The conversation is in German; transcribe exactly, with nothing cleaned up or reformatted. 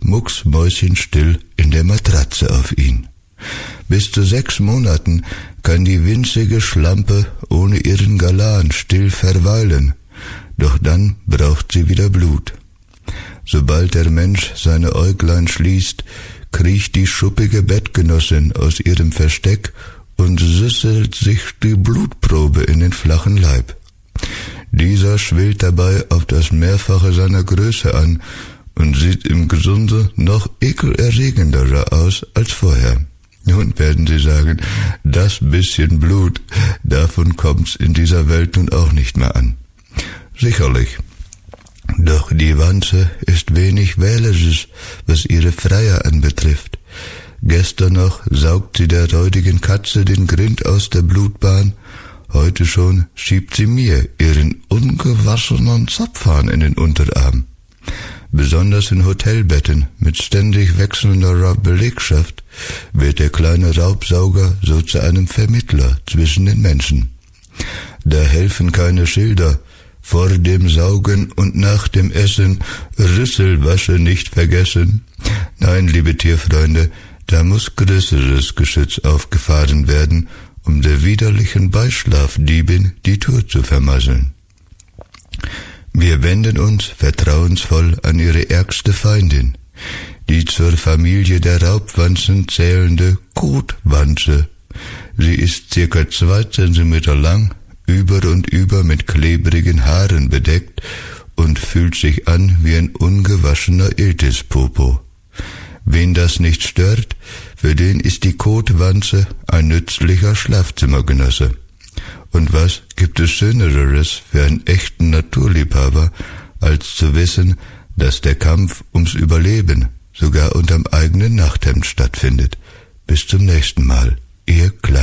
mucksmäuschenstill in der Matratze auf ihn. Bis zu sechs Monaten kann die winzige Schlampe ohne ihren Galan still verweilen, doch dann braucht sie wieder Blut. Sobald der Mensch seine Äuglein schließt, kriecht die schuppige Bettgenossin aus ihrem Versteck und süsselt sich die Blutprobe in den flachen Leib. Dieser schwillt dabei auf das Mehrfache seiner Größe an und sieht im Gesunde noch ekelerregenderer aus als vorher. Nun werden Sie sagen, das bisschen Blut, davon kommt's in dieser Welt nun auch nicht mehr an. Sicherlich. Doch die Wanze ist wenig wählerisch, was ihre Freier anbetrifft. Gestern noch saugt sie der räudigen Katze den Grind aus der Blutbahn, heute schon schiebt sie mir ihren ungewaschenen Zapfhahn in den Unterarm. Besonders in Hotelbetten mit ständig wechselnder Belegschaft wird der kleine Raubsauger so zu einem Vermittler zwischen den Menschen. Da helfen keine Schilder, vor dem Saugen und nach dem Essen Rüsselwasche nicht vergessen. Nein, liebe Tierfreunde, da muss größeres Geschütz aufgefahren werden, um der widerlichen Beischlafdiebin die Tour zu vermasseln. Wir wenden uns vertrauensvoll an ihre ärgste Feindin, die zur Familie der Raubwanzen zählende Kotwanze. Sie ist circa zwei Zentimeter lang, über und über mit klebrigen Haaren bedeckt und fühlt sich an wie ein ungewaschener Iltispopo. Wen das nicht stört, für den ist die Kotwanze ein nützlicher Schlafzimmergenosse. Und was gibt es Schöneres für einen echten Naturliebhaber, als zu wissen, dass der Kampf ums Überleben sogar unterm eigenen Nachthemd stattfindet. Bis zum nächsten Mal, Ihr Kleiner.